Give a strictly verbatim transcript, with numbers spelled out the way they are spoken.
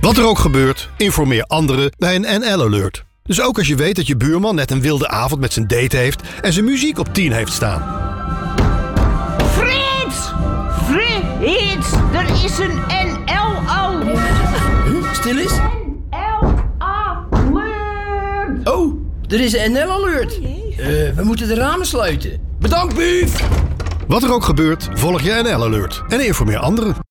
Wat er ook gebeurt, informeer anderen bij een N L-alert. Dus ook als je weet dat je buurman net een wilde avond met zijn date heeft en zijn muziek op tien heeft staan. Frits! Frits! Er is een N L-alert! Huh? Stil eens. N L-alert! Oh, er is een N L-alert. Uh, we moeten de ramen sluiten. Bedankt, Bief! Wat er ook gebeurt, volg je N L-alert en informeer anderen.